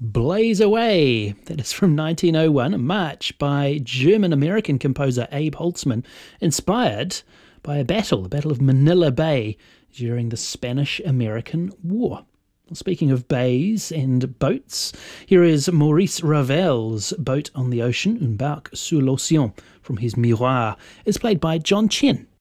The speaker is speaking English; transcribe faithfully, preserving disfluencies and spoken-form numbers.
Blaze Away. That is from nineteen oh one, a march by German-American composer Abe Holtzman, inspired by a battle, the Battle of Manila Bay, during the Spanish-American War. Well, speaking of bays and boats, here is Maurice Ravel's Boat on the Ocean, Une barque sur l'océan, from his Miroir. It's played by John Chen.